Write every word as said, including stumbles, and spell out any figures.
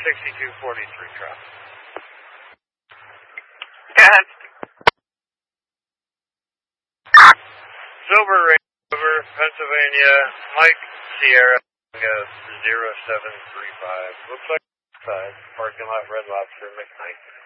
sixty-two forty-three traffic. Good. Silver River, Pennsylvania, Mike Sierra, zero seven three five. Looks like outside, parking lot, Red Lobster, McKnight.